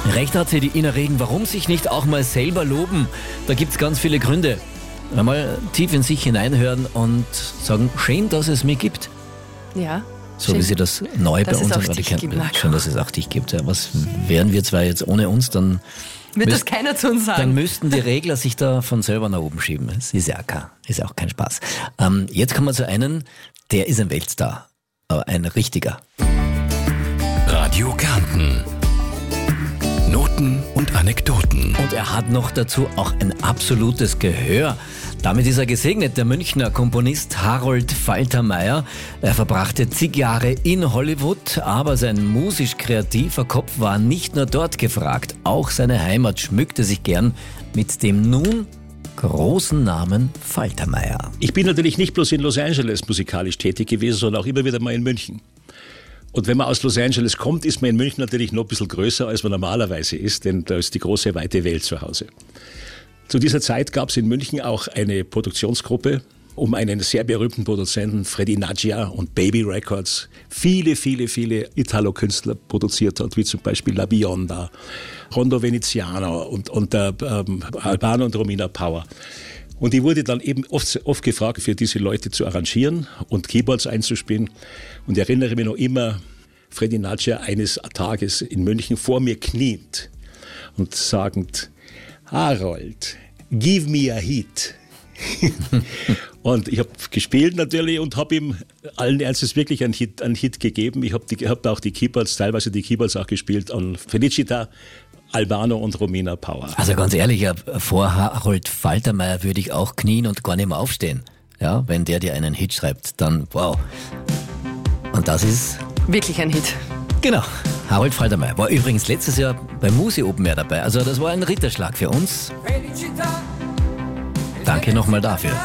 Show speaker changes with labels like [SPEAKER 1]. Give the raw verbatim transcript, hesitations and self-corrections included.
[SPEAKER 1] Recht hat sie, die Ina Regen. Warum sich nicht auch mal selber loben? Da gibt es ganz viele Gründe. Einmal tief in sich hineinhören und sagen, schön, dass es mich gibt.
[SPEAKER 2] Ja.
[SPEAKER 1] So
[SPEAKER 2] schön,
[SPEAKER 1] wie sie das neu bei
[SPEAKER 2] dass
[SPEAKER 1] uns
[SPEAKER 2] es auch
[SPEAKER 1] haben.
[SPEAKER 2] dich
[SPEAKER 1] Kennt
[SPEAKER 2] gibt,
[SPEAKER 1] man
[SPEAKER 2] Marco.
[SPEAKER 1] schon, dass es auch dich gibt. Ja, was wären wir zwei jetzt ohne uns, dann,
[SPEAKER 2] Wird
[SPEAKER 1] müsst,
[SPEAKER 2] das keiner zu uns sagen?
[SPEAKER 1] dann müssten die Regler sich da von selber nach oben schieben. Das ist ja auch kein, ist ja auch kein Spaß. Ähm, jetzt kommen wir zu einem, der ist ein Weltstar. Aber ein richtiger.
[SPEAKER 3] Radio Kärnten. Noten und Anekdoten.
[SPEAKER 1] Und er hat noch dazu auch ein absolutes Gehör. Damit ist er gesegnet, der Münchner Komponist Harold Faltermeier. Er verbrachte zig Jahre in Hollywood, aber sein musisch-kreativer Kopf war nicht nur dort gefragt. Auch seine Heimat schmückte sich gern mit dem nun großen Namen Faltermeier.
[SPEAKER 4] Ich bin natürlich nicht bloß in Los Angeles musikalisch tätig gewesen, sondern auch immer wieder mal in München. Und wenn man aus Los Angeles kommt, ist man in München natürlich noch ein bisschen größer, als man normalerweise ist, denn da ist die große, weite Welt zu Hause. Zu dieser Zeit gab es in München auch eine Produktionsgruppe um einen sehr berühmten Produzenten, Freddie Naggia und Baby Records, viele, viele, viele Italo-Künstler produziert hat, wie zum Beispiel La Bionda, Rondo Veneziano und, und äh, ähm, Albano und Romina Power. Und die wurde dann eben oft, oft gefragt, für diese Leute zu arrangieren und Keyboards einzuspielen. Und ich erinnere mich noch immer, Freddie Naggia eines Tages in München vor mir kniend und sagend, Harold, give me a hit. Und ich habe gespielt natürlich und habe ihm allen Ernstes wirklich einen Hit, einen Hit gegeben. Ich habe hab auch die Keyboards, teilweise die Keyboards auch gespielt an Felicita, Albano und Romina Power.
[SPEAKER 1] Also ganz ehrlich, vor Harold Faltermeier würde ich auch knien und gar nicht mehr aufstehen. Ja, wenn der dir einen Hit schreibt, dann wow. Und das ist...
[SPEAKER 2] Wirklich ein Hit.
[SPEAKER 1] Genau, Harold Faltermeier war übrigens letztes Jahr beim Musi Open Air dabei. Also das war ein Ritterschlag für uns. Danke nochmal dafür.